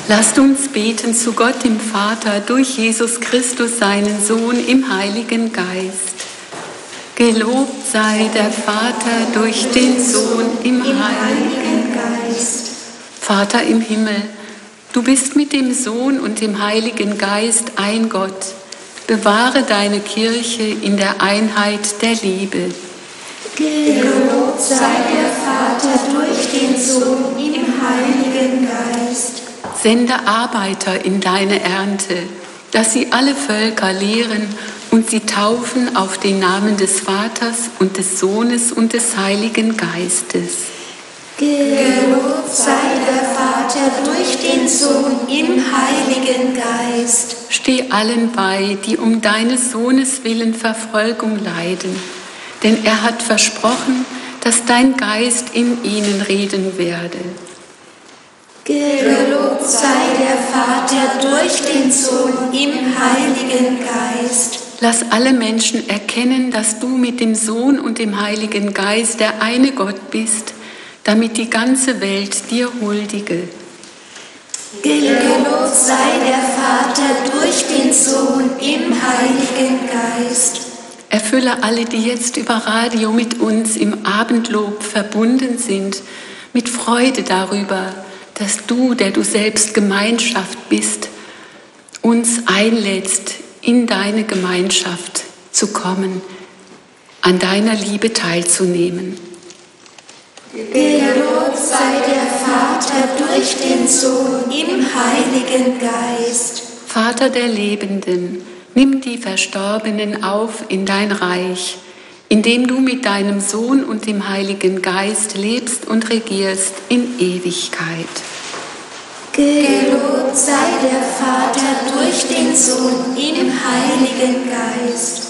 Lasst uns beten zu Gott dem Vater durch Jesus Christus, seinen Sohn, im Heiligen Geist. Gelobt sei der Vater durch den Sohn im Heiligen Geist. Vater im Himmel, du bist mit dem Sohn und dem Heiligen Geist ein Gott. Bewahre deine Kirche in der Einheit der Liebe. Gelobt sei der Vater durch den Sohn im Heiligen Geist. Sende Arbeiter in deine Ernte, dass sie alle Völker lehren und sie taufen auf den Namen des Vaters und des Sohnes und des Heiligen Geistes. Gelobt sei der Vater durch den Sohn im Heiligen Geist. Steh allen bei, die um deines Sohnes willen Verfolgung leiden, denn er hat versprochen, dass dein Geist in ihnen reden werde. Gelobt sei der Vater durch den Sohn im Heiligen Geist. Lass alle Menschen erkennen, dass du mit dem Sohn und dem Heiligen Geist der eine Gott bist, damit die ganze Welt dir huldige. Gelobt sei der Vater durch den Sohn im Heiligen Geist. Erfülle alle, die jetzt über Radio mit uns im Abendlob verbunden sind, mit Freude darüber, dass du, der du selbst Gemeinschaft bist, uns einlädst, in deine Gemeinschaft zu kommen, an deiner Liebe teilzunehmen. Gelobt sei der Vater durch den Sohn im Heiligen Geist. Vater der Lebenden, nimm die Verstorbenen auf in dein Reich, in dem du mit deinem Sohn und dem Heiligen Geist lebst und regierst in Ewigkeit. Gelobt sei der Vater durch den Sohn im Heiligen Geist.